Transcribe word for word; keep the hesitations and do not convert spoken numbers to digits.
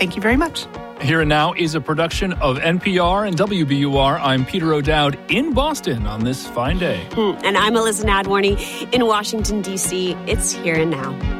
Thank you very much. Here and Now is a production of N P R and W B U R. I'm Peter O'Dowd in Boston on this fine day. And I'm Alyssa Nadworny in Washington, D C. It's Here and Now.